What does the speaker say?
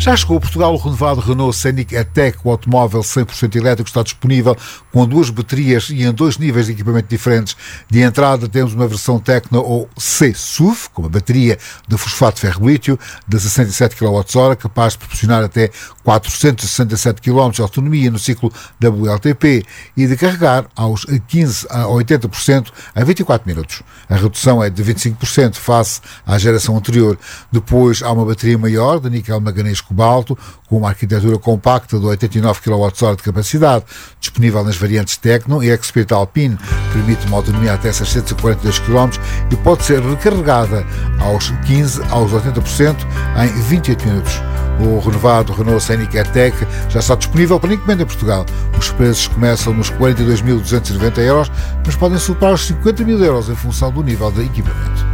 Já chegou a Portugal o renovado Renault Scenic E-Tech. O automóvel 100% elétrico está disponível com duas baterias e em dois níveis de equipamento diferentes. De entrada temos uma versão Tecno ou C-SUV, com uma bateria de fosfato ferro-lítio de 67 kWh, capaz de proporcionar até 467 km de autonomia no ciclo WLTP e de carregar aos 15 a 80% em 24 minutos. A redução é de 25% face à geração anterior. Depois há uma bateria maior de níquel manganês cobalto com uma arquitetura compacta de 89 kWh de capacidade, disponível nas variantes Tecno e Expert Alpine, permite uma autonomia até 642 km e pode ser recarregada aos 15 aos 80% em 28 minutos. O renovado Renault Scenic E-Tech já está disponível para encomenda em Portugal. Os preços começam nos 42.290 €, mas podem superar os 50.000 € em função do nível de equipamento.